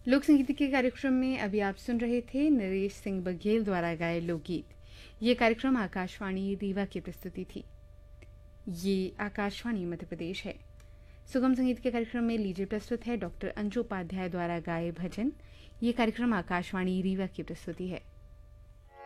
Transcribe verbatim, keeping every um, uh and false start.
लोक संगीत के कार्यक्रम में अभी आप सुन रहे थे नरेश सिंह बघेल द्वारा गाए लोकगीत। ये कार्यक्रम आकाशवाणी रीवा की प्रस्तुति थी। ये आकाशवाणी मध्य प्रदेश है। सुगम संगीत के कार्यक्रम में लीजिए प्रस्तुत है डॉक्टर अंजू उपाध्याय द्वारा गाए भजन। ये कार्यक्रम आकाशवाणी रीवा की प्रस्तुति है।